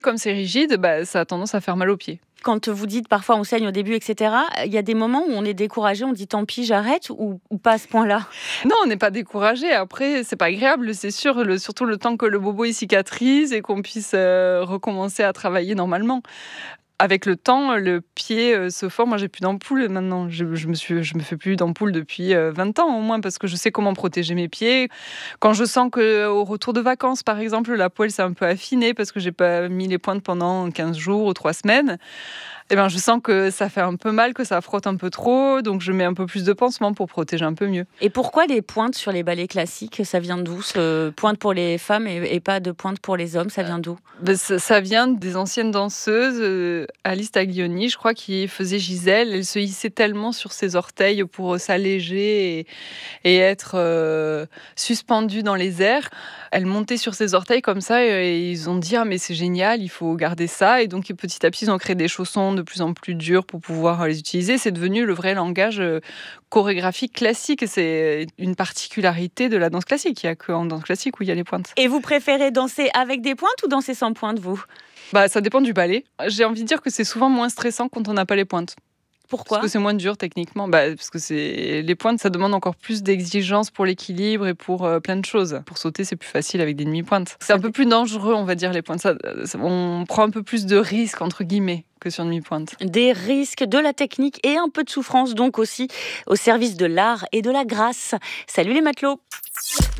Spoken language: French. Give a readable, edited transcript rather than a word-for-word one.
Comme c'est rigide, ça a tendance à faire mal aux pieds. Quand vous dites parfois on saigne au début, etc., il y a des moments où on est découragé, on dit tant pis, j'arrête ou pas à ce point-là? Non, on n'est pas découragé. Après, c'est pas agréable, c'est sûr, surtout le temps que le bobo il cicatrise et qu'on puisse recommencer à travailler normalement. Avec le temps, le pied se forme. Moi, j'ai plus d'ampoule maintenant. Je me fais plus d'ampoule depuis 20 ans au moins parce que je sais comment protéger mes pieds. Quand je sens que au retour de vacances, par exemple, la poêle s'est un peu affinée parce que j'ai pas mis les pointes pendant 15 jours ou 3 semaines, je sens que ça fait un peu mal, que ça frotte un peu trop, donc je mets un peu plus de pansements pour protéger un peu mieux. Et pourquoi les pointes sur les ballets classiques? Ça vient d'où, ce pointe pour les femmes et pas de pointe pour les hommes? Ça vient d'où? Ça vient des anciennes danseuses, Alice Taglioni, je crois, qui faisait Gisèle. Elle se hissait tellement sur ses orteils pour s'alléger et être suspendue dans les airs. Elle montait sur ses orteils comme ça et ils ont dit: «Ah mais c'est génial, il faut garder ça», et donc petit à petit, ils ont créé des chaussons de plus en plus durs pour pouvoir les utiliser. C'est devenu le vrai langage chorégraphique classique. C'est une particularité de la danse classique. Il y a qu'en danse classique où il y a les pointes. Et vous préférez danser avec des pointes ou danser sans pointe, vous? Ça dépend du ballet. J'ai envie de dire que c'est souvent moins stressant quand on n'a pas les pointes. Parce Pourquoi? que c'est moins dur techniquement. Parce que les pointes, ça demande encore plus d'exigence pour l'équilibre et pour plein de choses. Pour sauter, c'est plus facile avec des demi-pointes. C'est un peu plus dangereux, on va dire, les pointes. On prend un peu plus de risques, entre guillemets, que sur demi-pointe. Des risques, de la technique et un peu de souffrance, donc aussi au service de l'art et de la grâce. Salut les matelots!